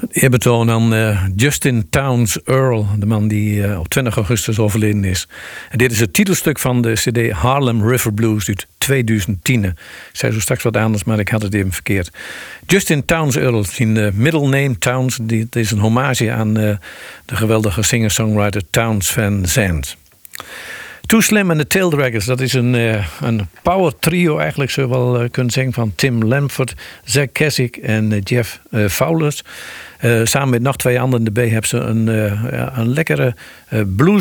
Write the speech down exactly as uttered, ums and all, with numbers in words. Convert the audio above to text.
Eerbetoon aan uh, Justin Townes Earl, de man die uh, op twintig augustus overleden is. En dit is het titelstuk van de cd Harlem River Blues uit tweeduizend tien. Ik zei zo straks wat anders, maar ik had het even verkeerd. Justin Townes Earl, zijn uh, middle name Townes, dit is een hommage aan uh, de geweldige singer-songwriter Townes Van Zandt. Too Slim and the Taildraggers, dat is een, uh, een power trio eigenlijk, zou je wel uh, kunnen zeggen, van Tim Lamford, Zack Kessick en uh, Jeff uh, Fowler. Uh, samen met nog twee anderen erbij hebben ze een, uh, een lekkere uh, blues